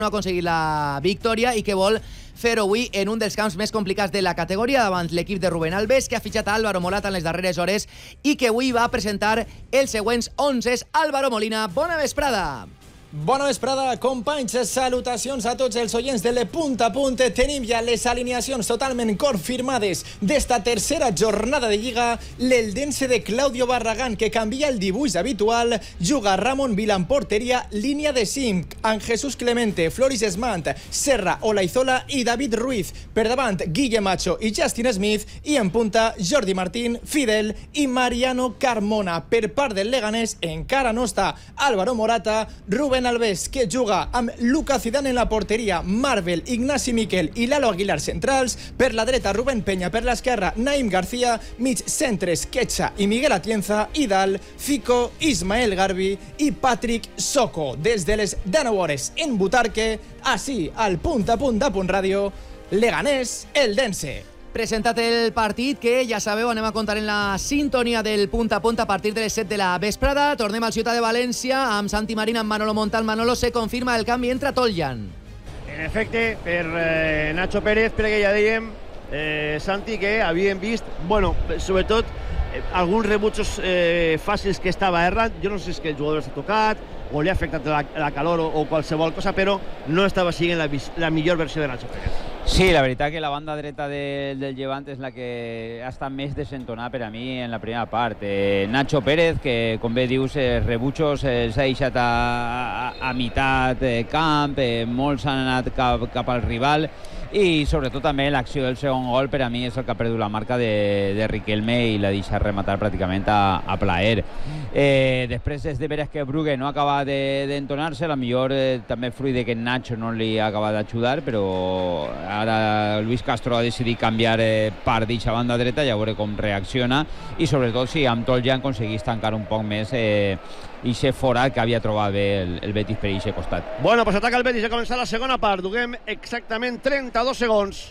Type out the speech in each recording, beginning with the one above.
no ha aconseguit la victòria i que vol fer-ho avui en un dels camps més complicats de la categoria davant l'equip de Rubén Alves, que ha fitxat a Álvaro Morata en les darreres hores i que avui va presentar els següents 11. Álvaro Molina, bona vesprada. Bona vesprada, companys. Salutacions a tots els oients de Le Punt a Punt. Tenim ja les alineacions totalment confirmades d'esta tercera jornada de Lliga. L'Eldense de Claudio Barragán, que canvia el dibuix habitual. Juga Ramon Vila en porteria, línia de 5, amb Jesús Clemente, Floris Esmant, Serra, Olaizola i David Ruiz. Per davant, Guille Macho i Justin Smith. I en punta, Jordi Martín, Fidel i Mariano Carmona. Per part del Leganés, encara no està Álvaro Morata. Rubén Alves, que juga amb Luca Zidane en la porteria, Marvel, Ignasi Miquel i Lalo Aguilar centrals. Per la dreta, Rubén Peña. Per l'esquerra, Naim García. Mig centres, Quecha i Miguel Atienza. I dalt, Fico, Ismael Garbi i Patrick Soco. Des de les 19 hores en Butarque, així al Punt a Punt de Punt Ràdio, Leganés, Eldense. Presentat el partit, que ja sabeu, anem a contar en la sintonia del Punt a Punt a partir de les 7 de la vesprada. Tornem al Ciutat de València amb Santi Marín, amb Manolo Montal. Manolo, se confirma el canvi entre Toljan. En efecte, per Nacho Pérez, perquè ja dèiem, Santi, que havíem vist, bueno, sobretot, alguns rebutjos fàcils que estava errant. Jo no sé si és que el jugador s'ha tocat o li ha afectat la calor o qualsevol cosa, però no estava siguent la millor versió de Nacho Pérez. Sí, la veritat que la banda dreta del Llevant és la que ha estat més desentonada per a mi en la primera part. Nacho Pérez, que com bé dius, rebutjos s'ha deixat a meitat camp, molts han anat cap al rival, i sobretot també l'acció del segon gol per a mi és el que ha perdut la marca de Riquelme i l'ha deixat rematar pràcticament a plaer. Després és de veres que Brugge no acaba d'entonar-se, a la millor també fruit de que Nacho no li acaba d'ajudar, però ara Luis Castro ha decidit canviar part d'aquesta banda dreta, ja veure com reacciona, i sobretot si amb Toljan aconseguís tancar un poc més i ser forat que havia trobat bé el Betis per aquest costat. Bueno, pues ataca el Betis, ha començat la segona part, duguem exactament 32 segons.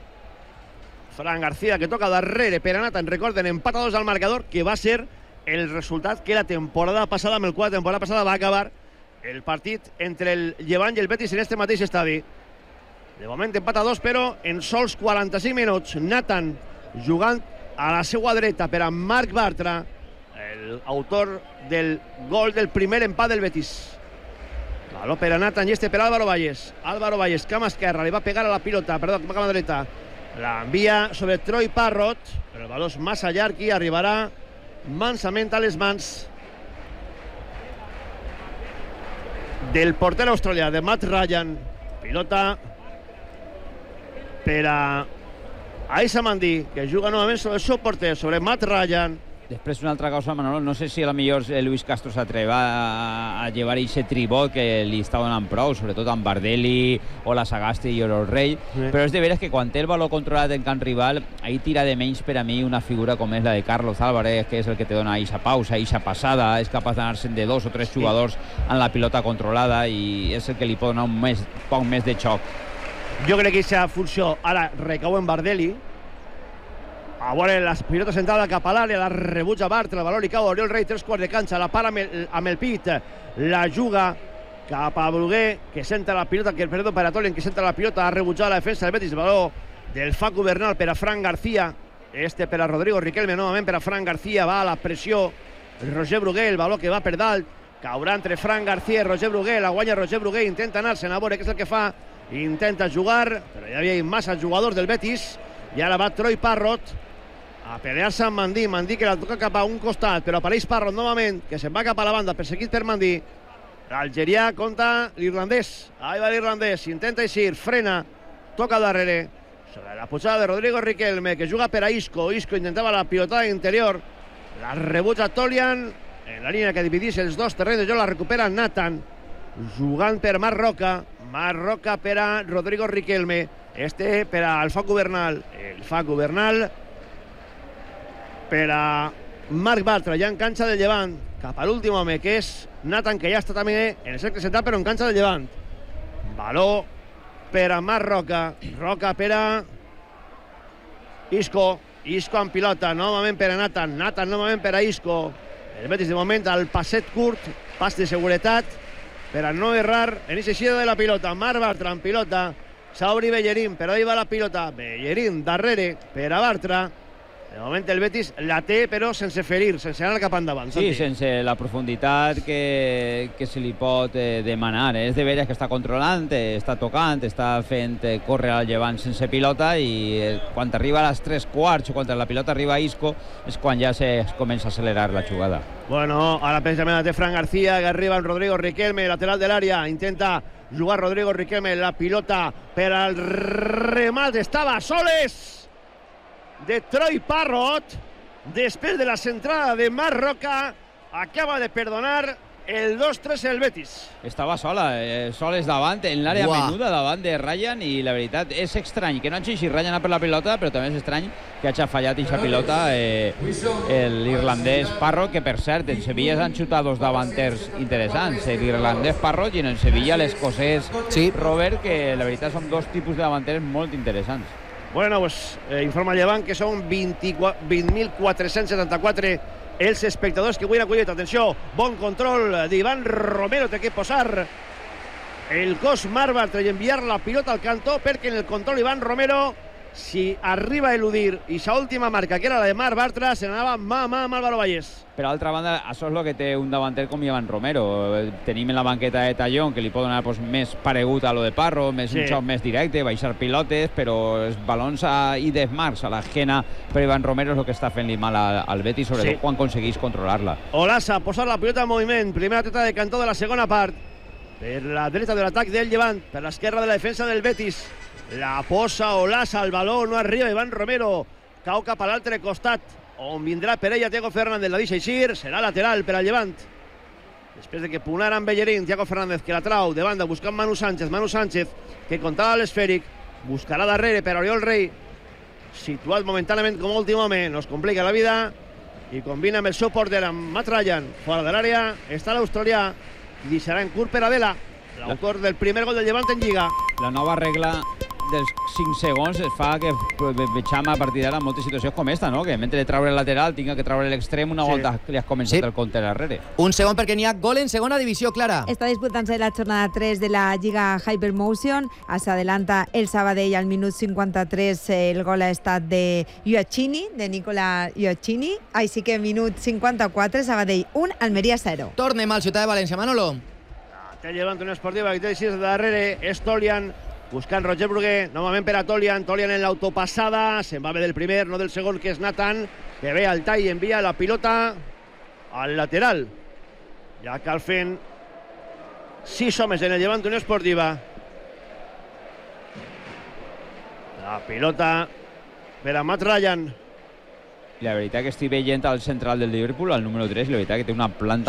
Fran García, que toca darrere per Nathan, recorden, empat a 2 al marcador, que va ser el resultat que la temporada passada, amb el qual la temporada passada va acabar el partit entre el Llevant i el Betis en este mateix estadi. De moment empat a 2, però en sols 45 minuts. Nathan jugant a la seva dreta per a Marc Bartra, l'autor del gol del primer empat del Betis. Baló per a Nathan i per Álvaro Valles. Álvaro Valles, cama esquerra, li va pegar a la pilota, perdó, cama dreta. L'envia sobre Troy Parrott, però el baló és massa llarg i arribarà mansament a les mans del porter australià, de Matt Ryan. Pilota per a Aïssa Mandí, que juga novament sobre el seu porter, sobre Matt Ryan. Després una altra cosa, Manolo, no sé si a lo millor Luis Castro s'atreva a llevar aquest tribot que li està donant prou, sobretot amb Bardelli o la Sagasti i el Rei, però és de veres que quan té el baló controlat en camp rival, ahí tira de menys per a mi una figura com és la de Carlos Álvarez, que és el que te dona aquesta pausa, aquesta passada, és capaç d'anar-se'n de 2 o 3 jugadors en la pilota controlada i és el que li pot donar un poc més de xoc. Jo crec que aquesta funció ara recau en Bardelli. A veure, la pilota centrada cap a l'àrea, la rebutja Bartra, el valor li cau a Oriol Rei, 3/4 de canxa, la para amb el pit, la juga cap a Bruguer, que centra la pilota, perdó, per a Toljan, que centra la pilota, ha rebutjat la defensa del Betis, el valor del Facu Bernal per a Fran García, per a Rodrigo Riquelme, novament per a Fran García, va a la pressió Roger Bruguer, el valor que va per dalt, caurà entre Fran García i Roger Bruguer, la guanya Roger Bruguer, intenta anar-se'n a veure què és el que fa, intenta jugar, però hi havia massa jugadors del Betis, i ara va Troy Parrott a pelear-se amb Mandí, Mandí que la toca cap a un costat, però apareix Parrott novament, que se'n va cap a la banda, perseguit per Mandí. L'algerià contra l'irlandès, ahí va l'irlandès, intenta eixir, frena, toca darrere, sobre la pujada de Rodrigo Riquelme, que juga per a Isco, Isco intentava la pilotada interior, la rebutja Toljan, en la línia que dividís els dos terrenys de joc, la recupera Nathan, jugant per Marc Roca per a Rodrigo Riquelme, per a el Facu Bernal, per a Marc Bartra, ja en canxa del Llevant, cap a l'últim home, que és Nathan, que ja està també en el cercle central, però en canxa del Llevant. Baló per a Marc Roca per a Isco amb pilota, novament per a Nathan novament per a Isco. El Betis de moment al passet curt, pas de seguretat, per a no errar en ese eixida de la pilota. Marc Bartra en pilota, s'obri Bellerín, però ahí va la pilota. Bellerín darrere per a Bartra. De moment el Betis la té, però sense ferir, sense anar cap endavant. Sí, sense la profunditat que se li pot demanar. És de veres que està controlant, està tocant, està fent córrer al Llevant sense pilota, i quan arriba a les 3/4 o quan la pilota arriba a Isco és quan ja se comença a accelerar la jugada. Bueno, ara precisament la té Fran García, que arriba amb Rodrigo Riquelme, lateral de l'àrea, intenta jugar Rodrigo Riquelme, la pilota per al remat, estava soles de Troy Parrott, després de la centrada de Marc Roca, acaba de perdonar el 2-3 el Betis. Estava soles davant, en l'àrea menuda, davant de Ryan, i la veritat és estrany que no hagi així Ryan per la pilota, però també és estrany que hagi fallat aquesta pilota l'irlandès Parrott, que per cert en Sevilla s'han xutat dos davanters interessants, l'irlandès Parrott i en el Sevilla l'escocès Robert, que la veritat són dos tipus de davanters molt interessants. Bueno, pues informa Llevant que són 20.474 els espectadors que avui han acollit. Atenció, bon control d'Ivan Romero, té que posar el cos Marc Bartra i enviar la pilota al cantó, perquè en el control Ivan Romero, si arriba a eludir i sa última marca, que era la de Marc Bartra, se n'anava mà a mà amb Álvaro Vallès. Per altra banda, això és el que té un davanter com Ivan Romero. Tenim en la banqueta de Tallón, que li pot donar més paregut a lo de Parro, un xoc més directe, baixar pilotes, però els balons i desmarcs a l'esquena per Ivan Romero és el que està fent-li mal al Betis, sobretot quan aconseguís controlar-la. Olasa, posar la pilota en moviment, primera treta de cantó de la segona part, per la dreta de l'atac del Llevant, per l'esquerra de la defensa del Betis. La posa Olasa, el baló no arriba, Ivan Romero cau cap a l'altre costat, on vindrà per ella Thiago Fernández, la deixa eixir, serà lateral per al Llevant. Després de que punaran Bellerín, Thiago Fernández que la trau de banda buscant Manu Sánchez, que comptava l'esfèric, buscarà darrere per Oriol Rei, situat momentanament com a últim home, no es complica la vida, i combina amb el seu porter, amb Matt Ryan, fora de l'àrea, està l'australià, i deixarà en curt per Adela, l'autor del primer gol del Llevant en Lliga. La nova regla dels 5 segons es fa que vegem a partir d'ara moltes situacions com esta, no? Que mentre traure el lateral tinga que traure l'extrem una volta que li has començat el compte darrere. Un segon perquè n'hi ha gol en segona divisió, Clara. Està disputant-se la jornada 3 de la Lliga Hypermotion. S'adelanta el Sabadell al minut 53. El gol ha estat de Iacchini, de Nicola Iacchini. Així que minut 54, Sabadell 1, Almeria 0. Tornem al Ciutat de València, Manolo. Té Llevant una esportiva que té 6 de darrere, és Tolian, buscant Roger Bruguer, novament per a Tolian en l'autopassada, se'n va bé del primer, no del segon, que és Nathan, que ve al tall i envia la pilota al lateral. Ja cal fent 6 homes en el Llevant Unió Esportiva. La pilota per a Matt Ryan. La veritat que estic veient al central del Liverpool, al número 3, la veritat que té una planta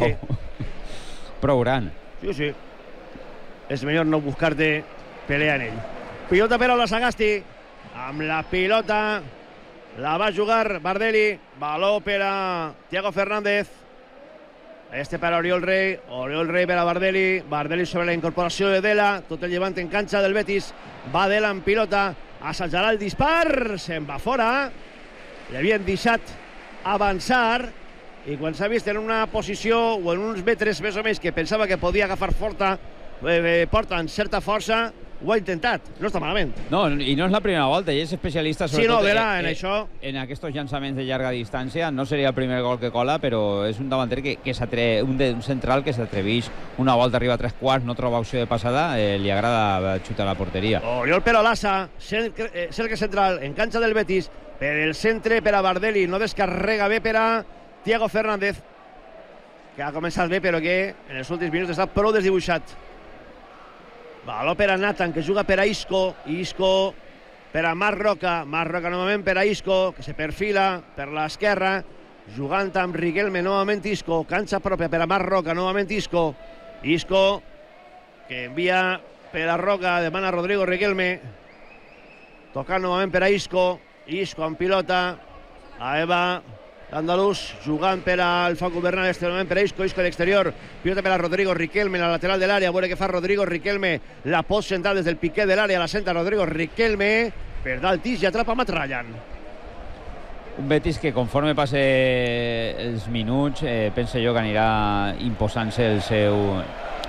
prou gran. Sí. És millor no buscar-te pelea en ell. Pilota per a la Sagasti. Amb la pilota la va jugar Bardelli. Baló per a Thiago Fernández. Per a Oriol Rei. Oriol Rei per a Bardelli. Bardelli sobre la incorporació de Dela. Tot el Llevant en canxa del Betis. Va Dela en pilota. Assajarà el dispar. Se'n va fora. Li havien deixat avançar. I quan s'ha vist en una posició o en uns metres més o menys que pensava que podia agafar porta en certa força, ho ha intentat. No està malament. No, i no és la primera volta. Ell és especialista sobretot en això. En aquests llançaments de llarga distància. No seria el primer gol que cola, però és un davanter que s'atreveix, un central que s'atreveix una volta arriba a 3/4, no troba opció de passada, li agrada xutar a la porteria. Oriol per Olasa, cercle central en canxa del Betis, per el centre per a Bardelli, no descarrega bé per a Thiago Fernández, que ha començat bé però que en els últims minuts està prou desdibuixat. Baló per a Nathan, que juga per a Isco per a Marc Roca novament per a Isco, que se perfila per l'esquerra, jugant amb Riquelme novament Isco, canxa pròpia per a Marc Roca, novament Isco, que envia per a Roca, demana a Rodrigo Riquelme, tocant novament per a Isco amb pilota, a Eva l'andalús, jugant per al Facu Bernal, externament per a Isco a l'exterior, pilota per a Rodrigo Riquelme, en la lateral de l'àrea, veure què fa Rodrigo Riquelme, la pot sentar des del piquet de l'àrea, la senta Rodrigo Riquelme, per dalt tis i atrapa Matt Ryan. Un Betis que conforme passe els minuts, penso jo que anirà imposant-se